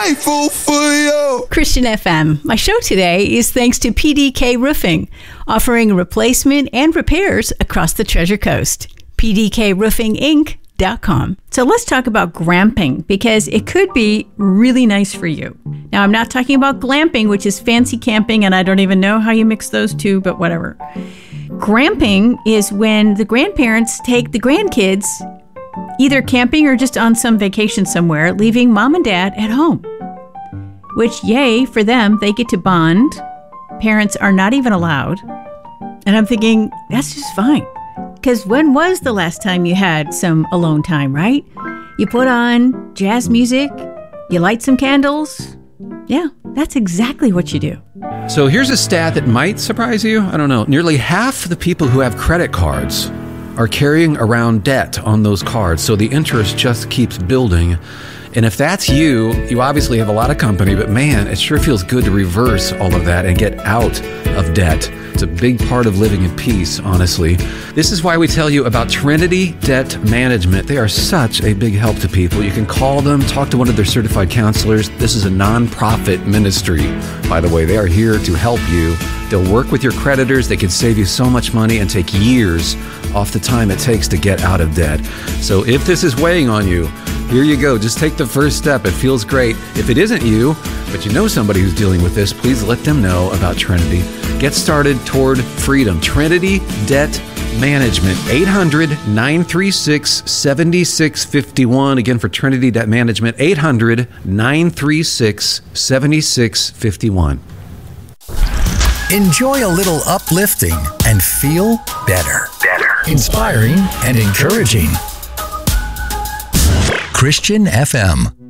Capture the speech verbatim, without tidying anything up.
grateful for you. Christian F M. My show today is thanks to P D K Roofing, offering replacement and repairs across the Treasure Coast. P D K Roofing Inc dot com. So let's talk about glamping, because it could be really nice for you. Now, I'm not talking about glamping, which is fancy camping, and I don't even know how you mix those two, but whatever. Glamping is when the grandparents take the grandkids either camping or just on some vacation somewhere, leaving mom and dad at home. Which, yay, for them, they get to bond. Parents are not even allowed. And I'm thinking, that's just fine. Because when was the last time you had some alone time, right? You put on jazz music, you light some candles. Yeah, that's exactly what you do. So here's a stat that might surprise you. I don't know. Nearly half the people who have credit cards are carrying around debt on those cards. So the interest just keeps building. And if that's you, you obviously have a lot of company, but man, it sure feels good to reverse all of that and get out of debt. It's a big part of living in peace, honestly. This is why we tell you about Trinity Debt Management. They are such a big help to people. You can call them, talk to one of their certified counselors. This is a nonprofit ministry, by the way. They are here to help you. They'll work with your creditors. They can save you so much money and take years off the time it takes to get out of debt. So if this is weighing on you, here you go. Just take the first step. It feels great. If it isn't you, but you know somebody who's dealing with this, please let them know about Trinity. Get started toward freedom. Trinity Debt Management, eight hundred, nine three six, seven six five one. Again, for Trinity Debt Management, eight hundred, nine three six, seven six five one. Enjoy a little uplifting and feel better. Better. Inspiring and encouraging. Christian F M.